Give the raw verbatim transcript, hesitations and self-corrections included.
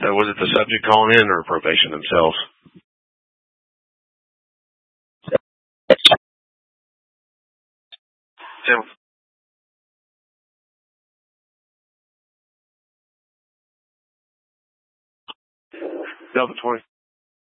uh, was it the subject calling in or probation themselves? Tim? Delta twenty.